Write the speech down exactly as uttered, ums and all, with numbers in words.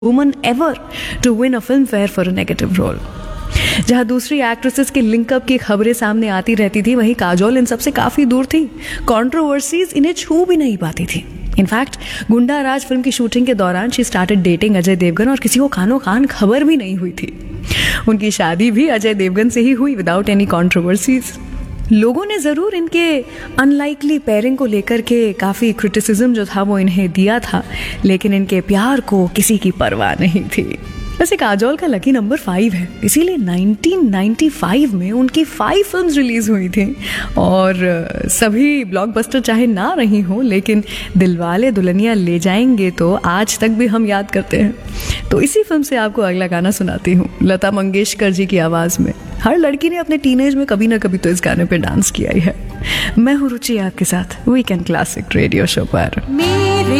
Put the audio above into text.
woman ever to win a Filmfare for a negative role. जहां दूसरी actresses के linkup की खबरें सामने आती रहती थी, वहीं काजोल इन सबसे काफी दूर थी. कंट्रोवर्सीज इन्हें छू भी नहीं पाती थी. इनफैक्ट गुंडा राज फिल्म की शूटिंग के दौरान she started dating Ajay Devgan और किसी को कानो कान खबर भी नहीं हुई थी. उनकी शादी भी अजय देवगन से ही हुई विदाउट एनी कंट्रोवर्सीज. लोगों ने ज़रूर इनके अनलाइकली पेयरिंग को लेकर के काफ़ी क्रिटिसिज्म जो था वो इन्हें दिया था, लेकिन इनके प्यार को किसी की परवाह नहीं थी. वैसे काजोल का लकी नंबर फाइव है, इसीलिए नाइनटीन नाइंटी फाइव में उनकी फाइव फिल्म्स रिलीज हुई थी और सभी ब्लॉकबस्टर चाहे ना रही हो, लेकिन दिलवाले दुल्हनिया ले जाएंगे तो आज तक भी हम याद करते हैं. तो इसी फिल्म से आपको अगला गाना सुनाती हूँ, लता मंगेशकर जी की आवाज़ में. हर लड़की ने अपने टीनेज में कभी ना कभी तो इस गाने पे डांस किया ही है. मैं हूँ रुचि आपके साथ वीकेंड क्लासिक रेडियो शो पर.